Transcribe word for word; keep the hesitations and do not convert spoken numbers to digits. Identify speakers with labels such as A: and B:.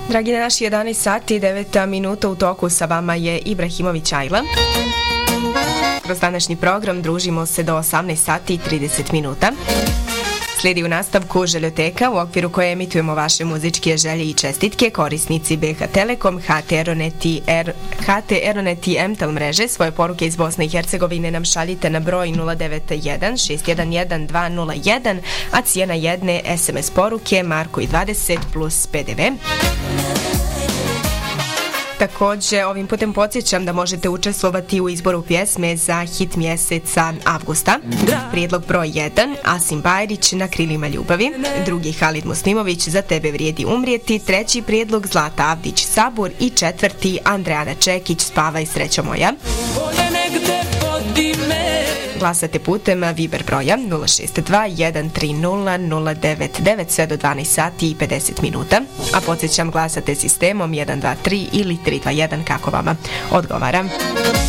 A: Dragi naši, jedanaest sati i devet minuta u toku, sa vama je Ibrahimović Ajla. Kroz današnji program družimo se do osamnaest sati i trideset minuta. Slijedi u nastavku Željoteka, u okviru koje emitujemo vaše muzičke želje i čestitke. Korisnici B H Telekom, H T Aeronet i R, H T Aeronet i M T E L mreže svoje poruke iz Bosne i Hercegovine nam šaljite na broj nula devet jedan šest jedan jedan dva nula jedan, a cijena jedne S M S poruke Marko i dvadeset plus P D V. Također, ovim putem podsjećam da možete učestvovati u izboru pjesme za hit mjeseca avgusta. Prijedlog broj jedan, Asim Bajrić, Na krilima ljubavi. Drugi, Halid Muslimović, Za tebe vrijedi umrijeti. Treći prijedlog, Zlata Avdić, Sabur. I četvrti, Andreana Čekić, Spavaj srećo moja. Glasate putem Viber broja nula šest dva jedan tri nula nula devet devet sve do dvanaest sati i pedeset minuta. A podsjećam, glasate sistemom jedan dva tri ili tri dva jedan kako vama odgovara.